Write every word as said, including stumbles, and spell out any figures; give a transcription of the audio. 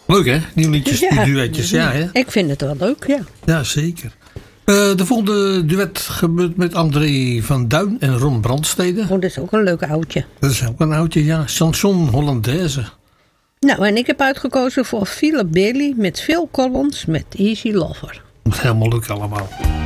Leuk hè, nieuw liedjes, Ja. die duetjes. Ja, hè? Ik vind het wel leuk, ja. Ja, zeker. Uh, de volgende duet gebeurt met André van Duin en Ron Brandstede. Oh, dat is ook een leuk oudje. Dat is ook een oudje, ja. Chanson Hollandaise. Nou, en ik heb uitgekozen voor Philip Bailey met Phil Collins met Easy Lover. Helemaal leuk allemaal.